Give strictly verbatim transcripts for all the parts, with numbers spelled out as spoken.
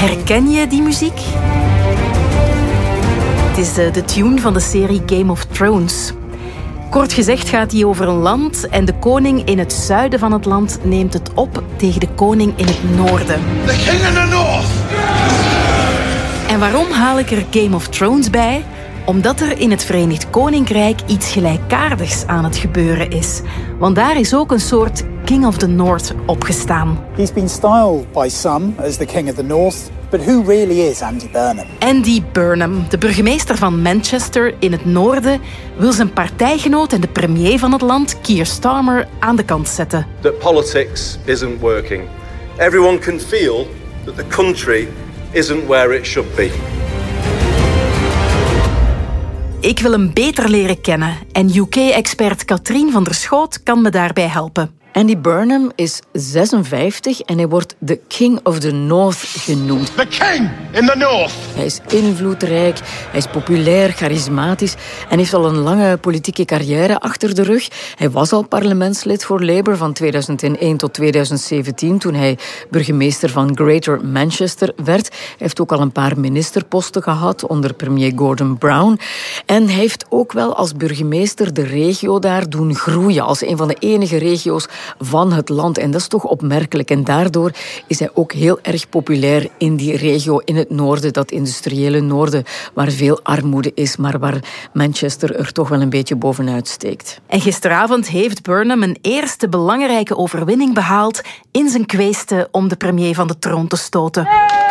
Herken je die muziek? Het is de, de tune van de serie Game of Thrones. Kort gezegd gaat die over een land en de koning in het zuiden van het land neemt het op tegen de koning in het noorden. The king in the north! En waarom haal ik er Game of Thrones bij? Omdat er in het Verenigd Koninkrijk iets gelijkaardigs aan het gebeuren is. Want daar is ook een soort King of the North opgestaan. He's been styled by some as the King of the North, but who really is Andy Burnham? Andy Burnham, de burgemeester van Manchester in het noorden, wil zijn partijgenoot en de premier van het land, Keir Starmer, aan de kant zetten. That politics isn't working. Everyone can feel that the country isn't where it should be. Ik wil hem beter leren kennen en U K-expert Katrien van der Schoot kan me daarbij helpen. Andy Burnham is zesenvijftig en hij wordt de King of the North genoemd. The king in the north! Hij is invloedrijk, hij is populair, charismatisch en heeft al een lange politieke carrière achter de rug. Hij was al parlementslid voor Labour van tweeduizend één tot tweeduizend zeventien, toen hij burgemeester van Greater Manchester werd. Hij heeft ook al een paar ministerposten gehad onder premier Gordon Brown. En hij heeft ook wel als burgemeester de regio daar doen groeien, als een van de enige regio's van het land. En dat is toch opmerkelijk. En daardoor is hij ook heel erg populair in die regio in het noorden, dat industriële noorden, waar veel armoede is, maar waar Manchester er toch wel een beetje bovenuit steekt. En gisteravond heeft Burnham een eerste belangrijke overwinning behaald in zijn kweeste om de premier van de troon te stoten.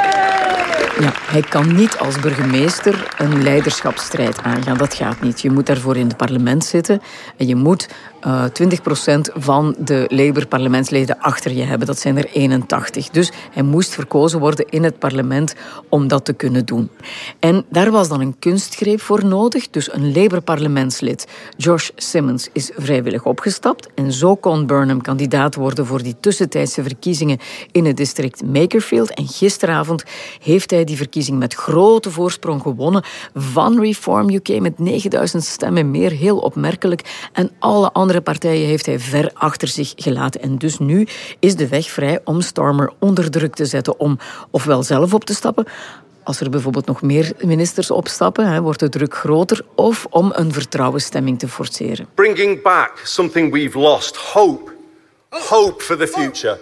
Ja, hij kan niet als burgemeester een leiderschapsstrijd aangaan. Dat gaat niet. Je moet daarvoor in het parlement zitten en je moet uh, twintig procent van de Labour-parlementsleden achter je hebben. Dat zijn er eenentachtig. Dus hij moest verkozen worden in het parlement om dat te kunnen doen. En daar was dan een kunstgreep voor nodig. Dus een Labour-parlementslid, Josh Simmons, is vrijwillig opgestapt. En zo kon Burnham kandidaat worden voor die tussentijdse verkiezingen in het district Makerfield. En gisteravond heeft hij die verkiezing met grote voorsprong gewonnen van Reform U K met negenduizend stemmen meer. Heel opmerkelijk. En alle andere partijen heeft hij ver achter zich gelaten. En dus nu is de weg vrij om Starmer onder druk te zetten om ofwel zelf op te stappen, als er bijvoorbeeld nog meer ministers opstappen, hè, wordt de druk groter, of om een vertrouwensstemming te forceren. Bringing back something we've lost. Hope. Hope for the future.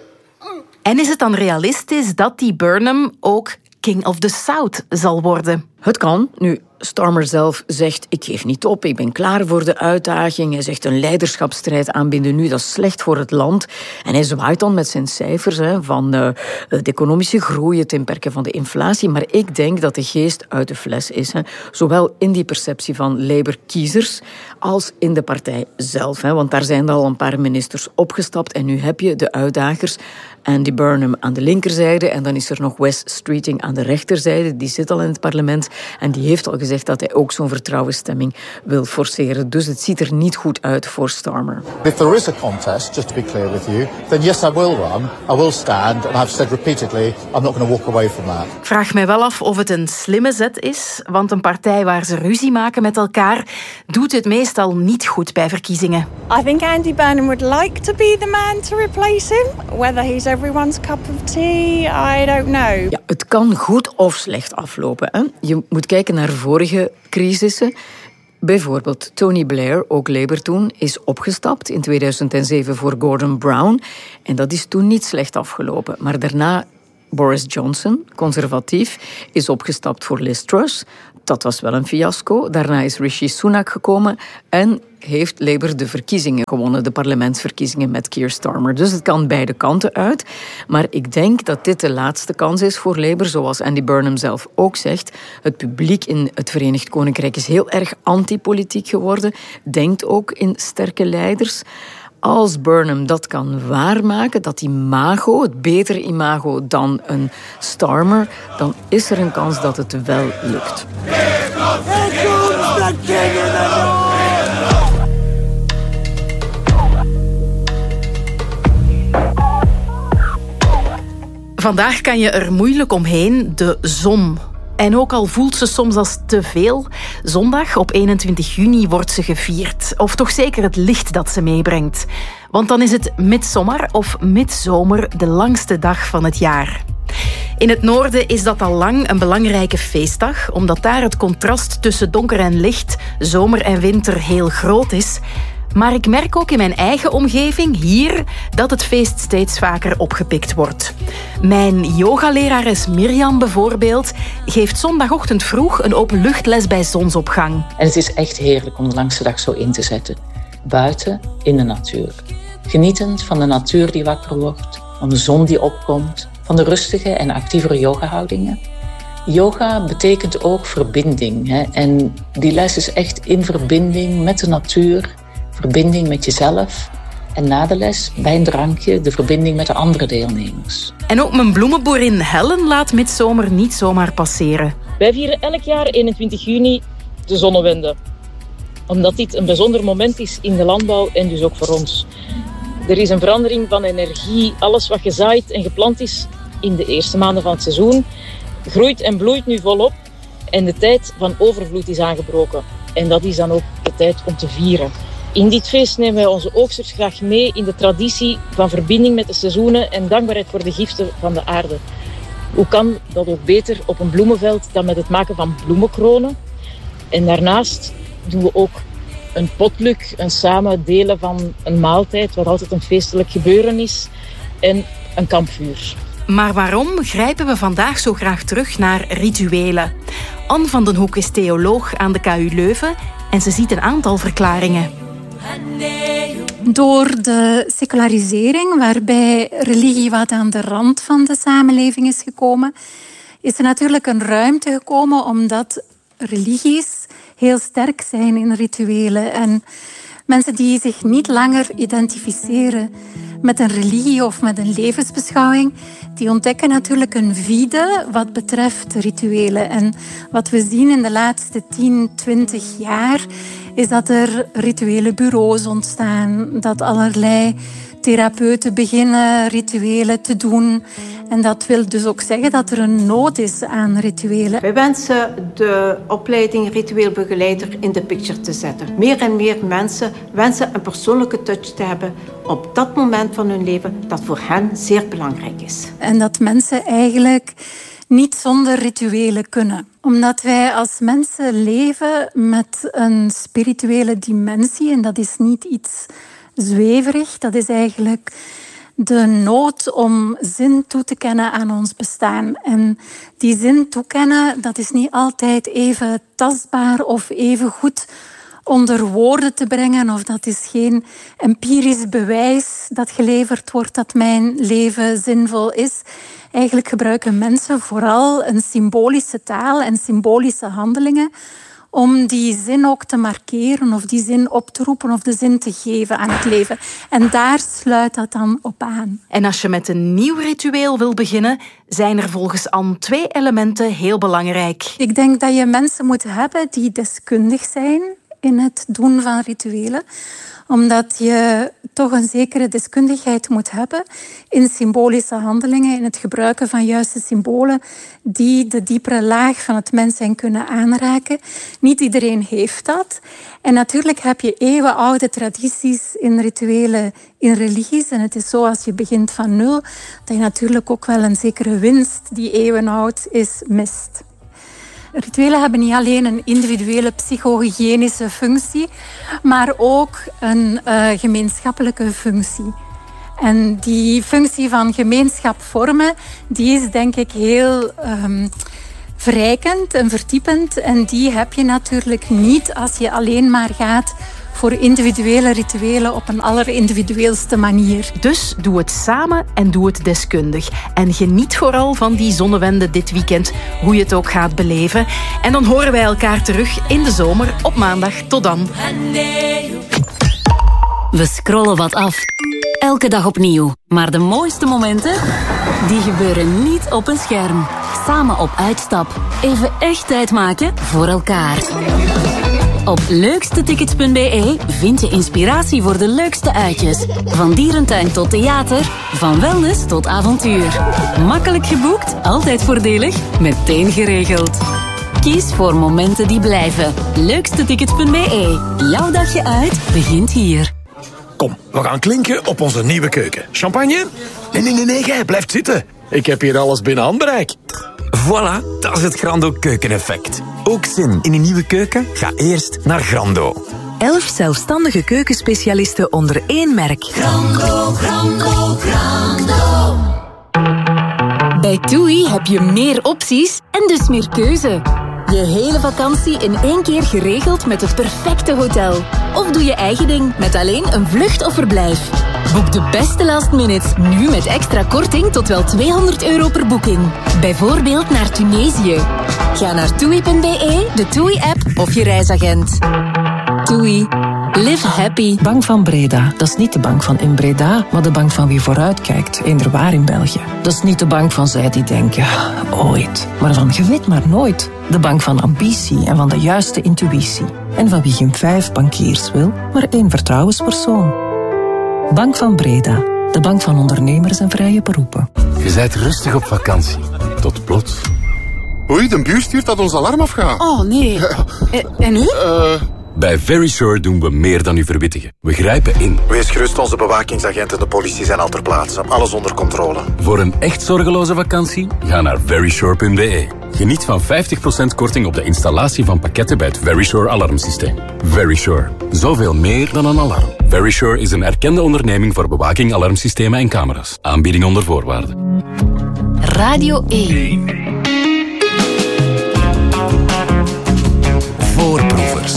En is het dan realistisch dat die Burnham ook King of the South zal worden? Het kan. Nu, Starmer zelf zegt, ik geef niet op, ik ben klaar voor de uitdaging. Hij zegt een leiderschapsstrijd aanbinden nu, dat is slecht voor het land. En hij zwaait dan met zijn cijfers hè, van uh, de economische groei, het inperken van de inflatie. Maar ik denk dat de geest uit de fles is. Hè. Zowel in die perceptie van Labour-kiezers als in de partij zelf. Hè. Want daar zijn al een paar ministers opgestapt. En nu heb je de uitdagers, Andy Burnham aan de linkerzijde. En dan is er nog Wes Streeting aan de rechterzijde. Die zit al in het parlement. En die heeft al gezegd dat hij ook zo'n vertrouwensstemming wil forceren. Dus het ziet er niet goed uit voor Starmer. If there is a contest, just to be clear with you, then yes, I will run. I will stand. And I've said repeatedly, I'm not going to walk away from that. Ik vraag mij wel af of het een slimme zet is. Want een partij waar ze ruzie maken met elkaar doet het meestal niet goed bij verkiezingen. I think Andy Burnham would like to be the man to replace him. Whether he's everyone's cup of tea, I don't know. Ja, het kan goed of slecht aflopen. Hè? Je moet kijken naar vorige crisissen. Bijvoorbeeld Tony Blair, ook Labour toen, is opgestapt in tweeduizend zeven voor Gordon Brown. En dat is toen niet slecht afgelopen. Maar daarna Boris Johnson, conservatief, is opgestapt voor Liz Truss. Dat was wel een fiasco. Daarna is Rishi Sunak gekomen en heeft Labour de verkiezingen gewonnen, de parlementsverkiezingen met Keir Starmer. Dus het kan beide kanten uit. Maar ik denk dat dit de laatste kans is voor Labour, zoals Andy Burnham zelf ook zegt. Het publiek in het Verenigd Koninkrijk is heel erg antipolitiek geworden, denkt ook in sterke leiders. Als Burnham dat kan waarmaken, dat imago, het betere imago dan een Starmer, dan is er een kans dat het wel lukt. Vandaag kan je er moeilijk omheen, de zon. En ook al voelt ze soms als te veel, zondag op eenentwintig juni wordt ze gevierd. Of toch zeker het licht dat ze meebrengt. Want dan is het midzomer of midzomer de langste dag van het jaar. In het noorden is dat al lang een belangrijke feestdag, omdat daar het contrast tussen donker en licht, zomer en winter heel groot is. Maar ik merk ook in mijn eigen omgeving, hier, dat het feest steeds vaker opgepikt wordt. Mijn yogalerares Mirjam bijvoorbeeld geeft zondagochtend vroeg een openluchtles bij zonsopgang. En het is echt heerlijk om de langste dag zo in te zetten. Buiten, in de natuur. Genietend van de natuur die wakker wordt, van de zon die opkomt, van de rustige en actievere yogahoudingen. Yoga betekent ook verbinding. Hè? En die les is echt in verbinding met de natuur, verbinding met jezelf. En na de les, bij een drankje, de verbinding met de andere deelnemers. En ook mijn bloemenboerin Helen laat midzomer niet zomaar passeren. Wij vieren elk jaar eenentwintig juni de zonnewende. Omdat dit een bijzonder moment is in de landbouw en dus ook voor ons. Er is een verandering van energie. Alles wat gezaaid en geplant is in de eerste maanden van het seizoen groeit en bloeit nu volop. En de tijd van overvloed is aangebroken. En dat is dan ook de tijd om te vieren. In dit feest nemen wij onze oogsters graag mee in de traditie van verbinding met de seizoenen en dankbaarheid voor de giften van de aarde. Hoe kan dat ook beter op een bloemenveld dan met het maken van bloemenkronen? En daarnaast doen we ook een potluck, een samen delen van een maaltijd, wat altijd een feestelijk gebeuren is, en een kampvuur. Maar waarom grijpen we vandaag zo graag terug naar rituelen? Anne van den Hoek is theoloog aan de K U Leuven en ze ziet een aantal verklaringen. Door de secularisering, waarbij religie wat aan de rand van de samenleving is gekomen, is er natuurlijk een ruimte gekomen omdat religies heel sterk zijn in rituelen. En mensen die zich niet langer identificeren met een religie of met een levensbeschouwing, die ontdekken natuurlijk een vide wat betreft rituelen. En wat we zien in de laatste tien, twintig jaar is dat er rituele bureaus ontstaan, dat allerlei therapeuten beginnen rituelen te doen. En dat wil dus ook zeggen dat er een nood is aan rituelen. Wij wensen de opleiding ritueel begeleider in de picture te zetten. Meer en meer mensen wensen een persoonlijke touch te hebben op dat moment van hun leven dat voor hen zeer belangrijk is. En dat mensen eigenlijk niet zonder rituelen kunnen. Omdat wij als mensen leven met een spirituele dimensie en dat is niet iets zweverig, dat is eigenlijk de nood om zin toe te kennen aan ons bestaan. En die zin toekennen, dat is niet altijd even tastbaar of even goed onder woorden te brengen. Of dat is geen empirisch bewijs dat geleverd wordt dat mijn leven zinvol is. Eigenlijk gebruiken mensen vooral een symbolische taal en symbolische handelingen om die zin ook te markeren of die zin op te roepen of de zin te geven aan het leven. En daar sluit dat dan op aan. En als je met een nieuw ritueel wil beginnen, zijn er volgens Anne twee elementen heel belangrijk. Ik denk dat je mensen moet hebben die deskundig zijn in het doen van rituelen. Omdat je toch een zekere deskundigheid moet hebben in symbolische handelingen, in het gebruiken van juiste symbolen die de diepere laag van het mens zijn kunnen aanraken. Niet iedereen heeft dat. En natuurlijk heb je eeuwenoude tradities in rituelen, in religies. En het is zo, als je begint van nul, dat je natuurlijk ook wel een zekere winst die eeuwenoud is, mist. Rituelen hebben niet alleen een individuele psychohygiënische functie, maar ook een uh, gemeenschappelijke functie. En die functie van gemeenschap vormen, die is denk ik heel um, verrijkend en verdiepend. En die heb je natuurlijk niet als je alleen maar gaat voor individuele rituelen op een allerindividueelste manier. Dus doe het samen en doe het deskundig. En geniet vooral van die zonnewende dit weekend, hoe je het ook gaat beleven. En dan horen wij elkaar terug in de zomer op maandag. Tot dan. We scrollen wat af. Elke dag opnieuw. Maar de mooiste momenten, die gebeuren niet op een scherm. Samen op uitstap. Even echt tijd maken voor elkaar. Op leukstetickets punt b e vind je inspiratie voor de leukste uitjes. Van dierentuin tot theater, van wellness tot avontuur. Makkelijk geboekt, altijd voordelig, meteen geregeld. Kies voor momenten die blijven. leukstetickets punt b e. Jouw dagje uit begint hier. Kom, we gaan klinken op onze nieuwe keuken. Champagne? Nee, nee, nee, nee, jij blijft zitten. Ik heb hier alles binnen handbereik. Voilà, dat is het Grando keukeneffect. Ook zin in een nieuwe keuken? Ga eerst naar Grando. Elf zelfstandige keukenspecialisten onder één merk. Grando, Grando, Grando. Bij TUI heb je meer opties en dus meer keuze. Je hele vakantie in één keer geregeld met het perfecte hotel. Of doe je eigen ding met alleen een vlucht of verblijf. Boek de beste last minutes nu met extra korting tot wel tweehonderd euro per boeking. Bijvoorbeeld naar Tunesië. Ga naar toei punt be, de TUI-app of je reisagent. TUI. Live happy. Bank van Breda. Dat is niet de bank van in Breda, maar de bank van wie vooruitkijkt. Eender waar in België. Dat is niet de bank van zij die denken, ooit. Maar van je weet maar nooit. De bank van ambitie en van de juiste intuïtie. En van wie geen vijf bankiers wil, maar één vertrouwenspersoon. Bank van Breda. De bank van ondernemers en vrije beroepen. Je bent rustig op vakantie. Tot plots. Oei, de buur stuurt dat ons alarm afgaat. Oh, nee. En nu? Uh... Bij Verisure doen we meer dan u verwittigen. We grijpen in. Wees gerust, onze bewakingsagenten en de politie zijn al ter plaatse. Alles onder controle. Voor een echt zorgeloze vakantie? Ga naar verisure punt be. Geniet van vijftig procent korting op de installatie van pakketten bij het Verisure alarmsysteem. Verisure. Zoveel meer dan een alarm. Verisure is een erkende onderneming voor bewaking, alarmsystemen en camera's. Aanbieding onder voorwaarden. Radio één. Voorproevers.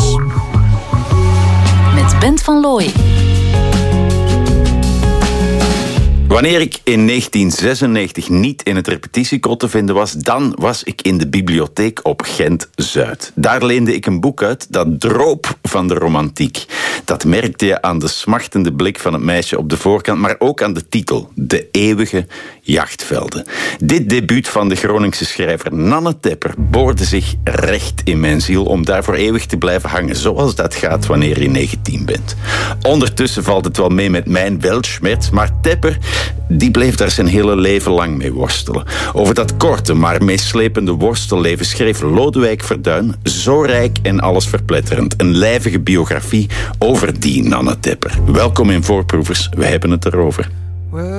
Met Bent van Looy. Wanneer ik in negentien zesennegentig niet in het repetitiekot te vinden was, dan was ik in de bibliotheek op Gent-Zuid. Daar leende ik een boek uit dat droop van de romantiek. Dat merkte je aan de smachtende blik van het meisje op de voorkant, maar ook aan de titel, De Eeuwige Jachtvelden. Dit debuut van de Groningse schrijver Nanne Tepper boorde zich recht in mijn ziel om daar voor eeuwig te blijven hangen, zoals dat gaat wanneer je negentien bent. Ondertussen valt het wel mee met mijn weltschmerz, maar Tepper die bleef daar zijn hele leven lang mee worstelen. Over dat korte, maar meeslepende worstelleven schreef Lodewijk Verduin, zo rijk en alles verpletterend, een lijvige biografie over die Nanne Tepper. Welkom in Voorproevers, we hebben het erover.